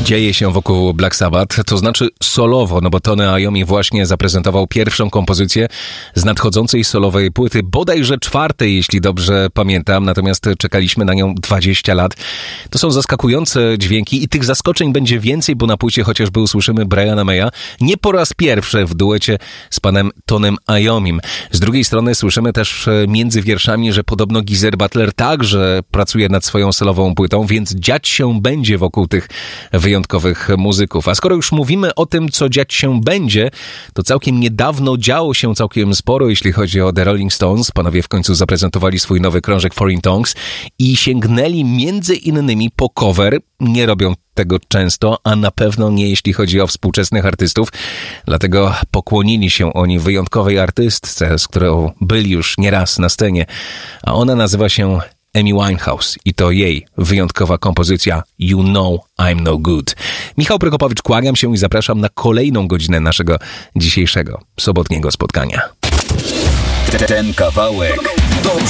Dzieje się wokół Black Sabbath, to znaczy solowo, no bo Tony Iommi właśnie zaprezentował pierwszą kompozycję z nadchodzącej solowej płyty, bodajże czwartej, jeśli dobrze pamiętam, natomiast czekaliśmy na nią 20 lat. To są zaskakujące dźwięki i tych zaskoczeń będzie więcej, bo na płycie chociażby usłyszymy Briana Maya nie po raz pierwszy w duecie z panem Tonym Iomim. Z drugiej strony słyszymy też między wierszami, że podobno Geezer Butler także pracuje nad swoją solową płytą, więc dziać się będzie wokół tych wyjątkowych muzyków. A skoro już mówimy o tym, co dziać się będzie, to całkiem niedawno działo się całkiem sporo, jeśli chodzi o The Rolling Stones. Panowie w końcu zaprezentowali swój nowy krążek Foreign Tongues i sięgnęli między innymi po cover. Nie robią tego często, a na pewno nie jeśli chodzi o współczesnych artystów. Dlatego pokłonili się oni wyjątkowej artystce, z którą byli już nieraz na scenie, a ona nazywa się Amy Winehouse i to jej wyjątkowa kompozycja You Know I'm No Good. Michał Prokopowicz, kłaniam się i zapraszam na kolejną godzinę naszego dzisiejszego sobotniego spotkania. Ten kawałek dobrze